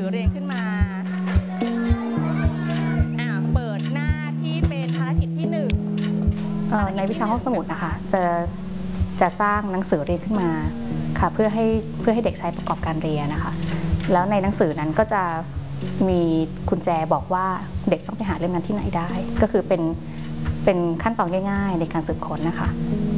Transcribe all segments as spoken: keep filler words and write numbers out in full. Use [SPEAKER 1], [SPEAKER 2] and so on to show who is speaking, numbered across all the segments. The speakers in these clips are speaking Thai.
[SPEAKER 1] อเรียนขึ้นมาอ่าเปิดหน้าที่เป็นภารกิจที่หนึ่งในวิชาห้องสมุดนะคะจะจะสร้างหนังสือเรียนขึ้นมาค่ะเพื่อให้เพื่อให้เด็กใช้ประกอบการเรียนนะคะแล้วในหนังสือนั้นก็จะมีกุญแจบอกว่าเด็กต้องไปหาเรื่องนั้นที่ไหนได้ก็คือเป็นเป็นขั้นตอนง่ายๆในการสืบค้นนะคะ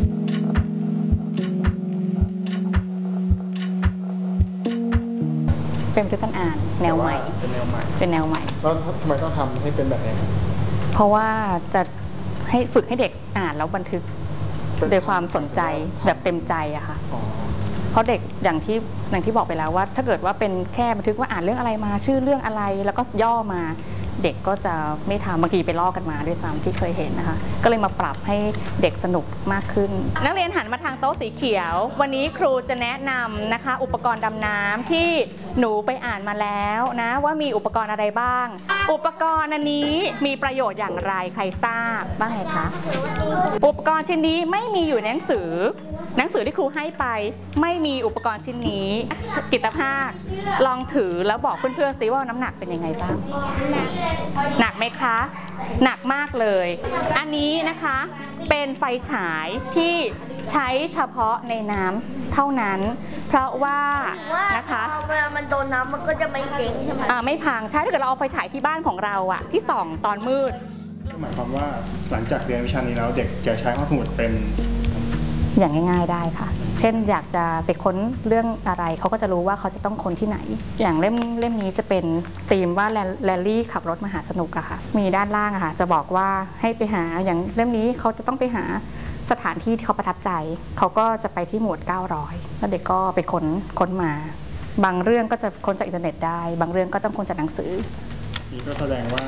[SPEAKER 1] เป็นบันทึกการอ่านแนวใหม่
[SPEAKER 2] เป็นแนวใหม่
[SPEAKER 1] เป็นแนวใหม่
[SPEAKER 2] แล้วทำไมต้องทำให้เป็นแบบนี้
[SPEAKER 1] เพราะว่าจะให้ฝึกให้เด็กอ่านแล้วบันทึกโดยความสนใจแบบเต็มใจอะค่ะเพราะเด็กอย่างที่อย่างที่บอกไปแล้วว่าถ้าเกิดว่าเป็นแค่บันทึกว่าอ่านเรื่องอะไรมาชื่อเรื่องอะไรแล้วก็ย่อมาเด็กก็จะไม่ทำบางทีไปลอกกันมาด้วยซ้ำที่เคยเห็นนะคะก็เลยมาปรับให้เด็กสนุกมากขึ้นนักเรียนหันมาทางโต๊ะสีเขียววันนี้ครูจะแนะนำนะคะอุปกรณ์ดำน้ำที่หนูไปอ่านมาแล้วนะว่ามีอุปกรณ์อะไรบ้างอุปกรณ์อันนี้มีประโยชน์อย่างไรใครทราบบ้างไหมคะอุปกรณ์ชิ้นนี้ไม่มีอยู่ในหนังสือหนังสือที่ครูให้ไปไม่มีอุปกรณ์ชิ้นนี้กิตภาคลองถือแล้วบอกเพื่อนๆซิว่าน้ำหนักเป็นยังไงบ้างหนักไหมคะหนักมากเลยอันนี้นะคะเป็นไฟฉายที่ใช้เฉพาะในน้ำเท่านั้นเพราะว่านะคะ
[SPEAKER 3] เวลามันโดนน้ำมันก็จะไม่เจ๊งใช่ไหม
[SPEAKER 1] อ่าไม่พังใช่ถ้าเกิดเราเอาไฟฉายที่บ้านของเราอะที่ส่องตอนมืด
[SPEAKER 2] หมายความว่าหลังจากเรียนวิชานี้แล้วเด็กจะใช้ห้องสมุดเป็น
[SPEAKER 1] อย่างง่ายๆได้ค่ะเช่นอยากจะไปค้นเรื่องอะไรเขาก็จะรู้ว่าเขาจะต้องค้นที่ไหนอย่างเล่มเล่มนี้จะเป็นธีมว่าแรลลี่ขับรถมหาสนุกอะค่ะมีด้านล่างอะค่ะจะบอกว่าให้ไปหาอย่างเล่มนี้เขาจะต้องไปหาสถานที่ที่เขาประทับใจเขาก็จะไปที่หมวดเก้าร้อยแล้วเด็กก็ไปค้นค้นมาบางเรื่องก็จะค้นจากอินเทอร์เน็ตได้บางเรื่องก็ต้องค้นจากหนังสือ
[SPEAKER 2] นี่ก็แสดงว่า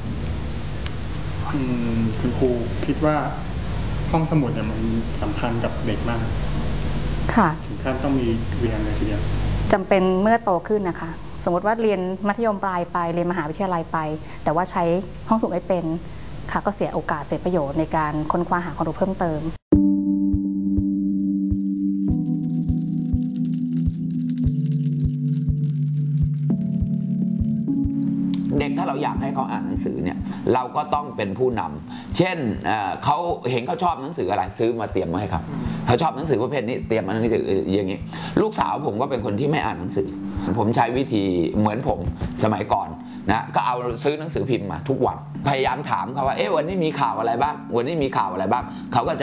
[SPEAKER 2] คุณครูคิดว่าห้องสมุดเนี่ยมันสำคัญกับเด็กมาก
[SPEAKER 1] ค่ะ
[SPEAKER 2] ถึงขั้นต้องมีเรียนเลยทีเดียว
[SPEAKER 1] จำเป็นเมื่อโตขึ้นนะคะสมมติว่าเรียนมัธยมปลายไปเรียนมหาวิทยาลัยไปแต่ว่าใช้ห้องสมุดไม่เป็นค่ะก็เสียโอกาสเสียประโยชน์ในการค้นคว้าหาความรู้เพิ่มเติม
[SPEAKER 4] เด็กถ้าเราอยากให้เขาอ่านหนังสือเนี่ยเราก็ต้องเป็นผู้นำเช่น เ, เขาเห็นเขาชอบหนังสืออะไรซื้อมาเตรียมมาให้ครับเขาชอบหนังสือประเภทนี้เตรียมมาหนังสืออย่างนี้ลูกสาวผมก็เป็นคนที่ไม่อ่านหนังสือผมใช้วิธีเหมือนผมสมัยก่อนนะก็เอาซื้อหนังสือพิมพ์มาทุกวันพยายามถามเขาว่าเอ๊ะวันนี้มีข่าวอะไรบ้างวันนี้มีข่าวอะไรบ้างเขาก็จะ